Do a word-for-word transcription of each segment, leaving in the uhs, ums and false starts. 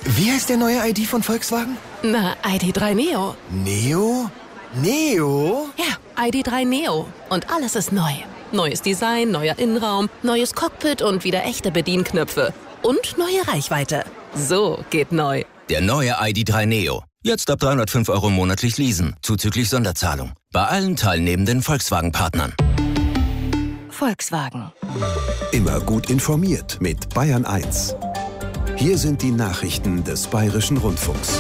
Wie heißt der neue I D von Volkswagen? Na, I D drei Neo. Neo? Neo? Ja, I D drei Neo. Und alles ist neu. Neues Design, neuer Innenraum, neues Cockpit und wieder echte Bedienknöpfe. Und neue Reichweite. So geht neu. Der neue I D drei Neo. Jetzt ab dreihundertfünf Euro monatlich leasen, zuzüglich Sonderzahlung. Bei allen teilnehmenden Volkswagen-Partnern. Volkswagen. Immer gut informiert mit Bayern eins. Hier sind die Nachrichten des Bayerischen Rundfunks.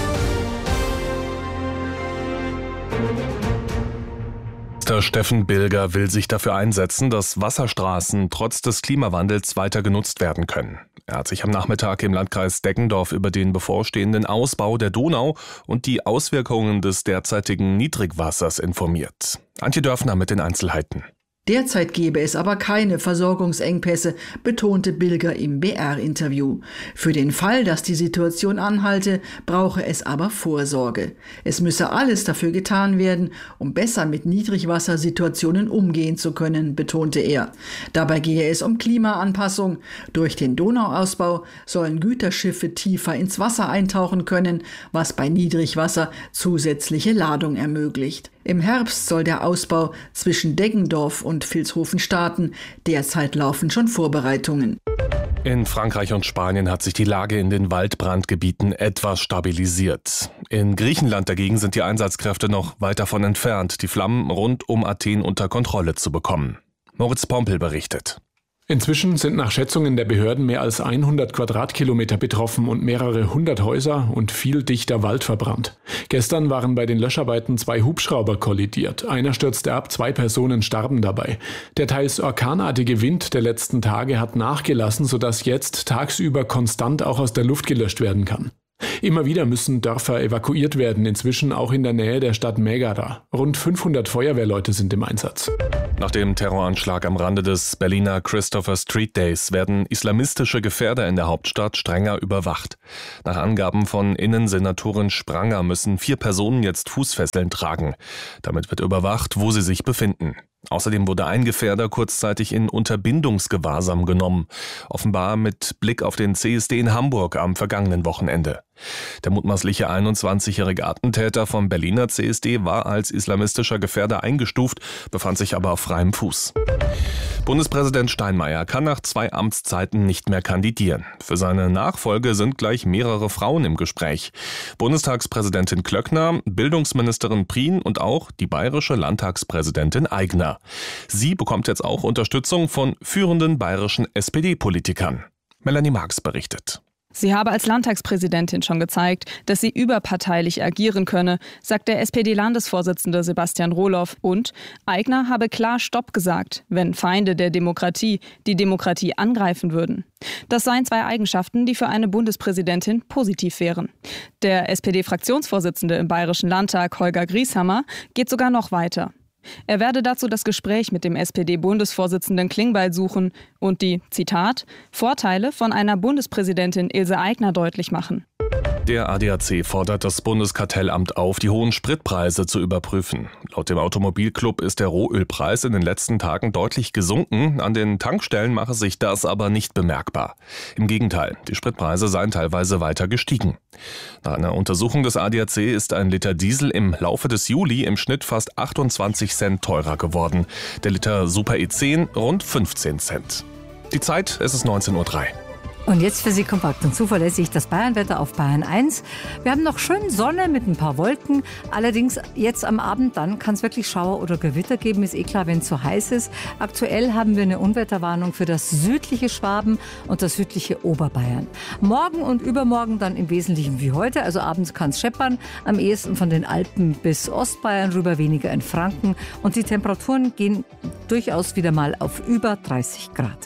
Minister Steffen Bilger will sich dafür einsetzen, dass Wasserstraßen trotz des Klimawandels weiter genutzt werden können. Er hat sich am Nachmittag im Landkreis Deggendorf über den bevorstehenden Ausbau der Donau und die Auswirkungen des derzeitigen Niedrigwassers informiert. Antje Dörfner mit den Einzelheiten. Derzeit gäbe es aber keine Versorgungsengpässe, betonte Bilger im B R-Interview. Für den Fall, dass die Situation anhalte, brauche es aber Vorsorge. Es müsse alles dafür getan werden, um besser mit Niedrigwassersituationen umgehen zu können, betonte er. Dabei gehe es um Klimaanpassung. Durch den Donauausbau sollen Güterschiffe tiefer ins Wasser eintauchen können, was bei Niedrigwasser zusätzliche Ladung ermöglicht. Im Herbst soll der Ausbau zwischen Deggendorf und Vilshofen starten. Derzeit laufen schon Vorbereitungen. In Frankreich und Spanien hat sich die Lage in den Waldbrandgebieten etwas stabilisiert. In Griechenland dagegen sind die Einsatzkräfte noch weit davon entfernt, die Flammen rund um Athen unter Kontrolle zu bekommen. Moritz Pompel berichtet. Inzwischen sind nach Schätzungen der Behörden mehr als hundert Quadratkilometer betroffen und mehrere hundert Häuser und viel dichter Wald verbrannt. Gestern waren bei den Löscharbeiten zwei Hubschrauber kollidiert. Einer stürzte ab, zwei Personen starben dabei. Der teils orkanartige Wind der letzten Tage hat nachgelassen, sodass jetzt tagsüber konstant auch aus der Luft gelöscht werden kann. Immer wieder müssen Dörfer evakuiert werden, inzwischen auch in der Nähe der Stadt Megara. Rund fünfhundert Feuerwehrleute sind im Einsatz. Nach dem Terroranschlag am Rande des Berliner Christopher Street Days werden islamistische Gefährder in der Hauptstadt strenger überwacht. Nach Angaben von Innensenatorin Spranger müssen vier Personen jetzt Fußfesseln tragen. Damit wird überwacht, wo sie sich befinden. Außerdem wurde ein Gefährder kurzzeitig in Unterbindungsgewahrsam genommen, offenbar mit Blick auf den C S D in Hamburg am vergangenen Wochenende. Der mutmaßliche einundzwanzigjährige Attentäter vom Berliner C S D war als islamistischer Gefährder eingestuft, befand sich aber auf freiem Fuß. Bundespräsident Steinmeier kann nach zwei Amtszeiten nicht mehr kandidieren. Für seine Nachfolge sind gleich mehrere Frauen im Gespräch. Bundestagspräsidentin Klöckner, Bildungsministerin Prien und auch die bayerische Landtagspräsidentin Aigner. Sie bekommt jetzt auch Unterstützung von führenden bayerischen S P D-Politikern. Melanie Marx berichtet. Sie habe als Landtagspräsidentin schon gezeigt, dass sie überparteilich agieren könne, sagt der S P D-Landesvorsitzende Sebastian Rohloff. Und Aigner habe klar Stopp gesagt, wenn Feinde der Demokratie die Demokratie angreifen würden. Das seien zwei Eigenschaften, die für eine Bundespräsidentin positiv wären. Der S P D-Fraktionsvorsitzende im Bayerischen Landtag, Holger Grieshammer, geht sogar noch weiter. Er werde dazu das Gespräch mit dem S P D-Bundesvorsitzenden Klingbeil suchen und die, Zitat, Vorteile von einer Bundespräsidentin Ilse Aigner deutlich machen. Der A D A C fordert das Bundeskartellamt auf, die hohen Spritpreise zu überprüfen. Laut dem Automobilclub ist der Rohölpreis in den letzten Tagen deutlich gesunken. An den Tankstellen mache sich das aber nicht bemerkbar. Im Gegenteil, die Spritpreise seien teilweise weiter gestiegen. Nach einer Untersuchung des A D A C ist ein Liter Diesel im Laufe des Juli im Schnitt fast achtundzwanzig Cent teurer geworden. Der Liter Super E zehn rund fünfzehn Cent. Die Zeit, es ist neunzehn Uhr drei. Und jetzt für Sie kompakt und zuverlässig das Bayernwetter auf Bayern eins. Wir haben noch schön Sonne mit ein paar Wolken. Allerdings jetzt am Abend, dann kann es wirklich Schauer oder Gewitter geben. Ist eh klar, wenn es zu heiß ist. Aktuell haben wir eine Unwetterwarnung für das südliche Schwaben und das südliche Oberbayern. Morgen und übermorgen dann im Wesentlichen wie heute. Also abends kann es scheppern. Am ehesten von den Alpen bis Ostbayern rüber, weniger in Franken. Und die Temperaturen gehen durchaus wieder mal auf über dreißig Grad.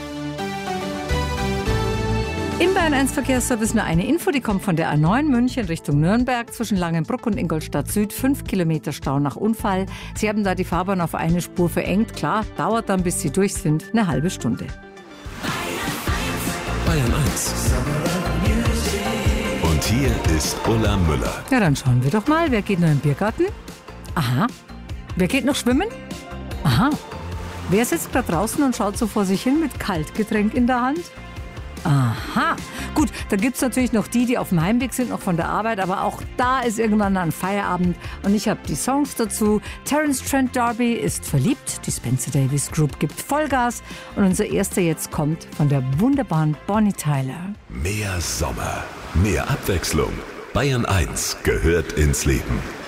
Im Bayern eins Verkehrsservice nur eine Info, die kommt von der A neun München Richtung Nürnberg zwischen Langenbruck und Ingolstadt Süd. Fünf Kilometer Stau nach Unfall. Sie haben da die Fahrbahn auf eine Spur verengt. Klar, dauert dann, bis Sie durch sind, eine halbe Stunde. Bayern eins. Und hier ist Ulla Müller. Ja, dann schauen wir doch mal, wer geht noch im Biergarten? Aha. Wer geht noch schwimmen? Aha. Wer sitzt da draußen und schaut so vor sich hin mit Kaltgetränk in der Hand? Aha, Gut, da gibt es natürlich noch die, die auf dem Heimweg sind, noch von der Arbeit, aber auch da ist irgendwann ein Feierabend und ich habe die Songs dazu. Terence Trent D'Arby ist verliebt, die Spencer Davis Group gibt Vollgas und unser erster jetzt kommt von der wunderbaren Bonnie Tyler. Mehr Sommer, mehr Abwechslung. Bayern eins gehört ins Leben.